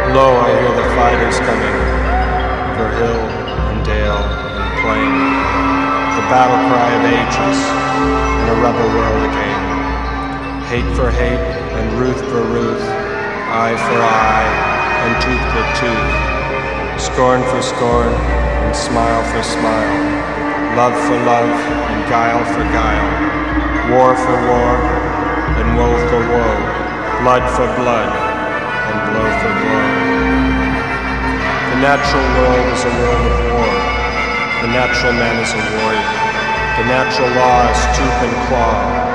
Lo, I hear the fighters coming, over hill and dale and plain, the battle cry of ages, and a rebel world again. Hate for hate, and ruth for ruth, eye for eye, and tooth for tooth, scorn for scorn, and smile for smile, love for love, and guile for guile, war for war, and woe for woe, blood for blood, and blow for blow. The natural world is a world of war. The natural man is a warrior. The natural law is tooth and claw.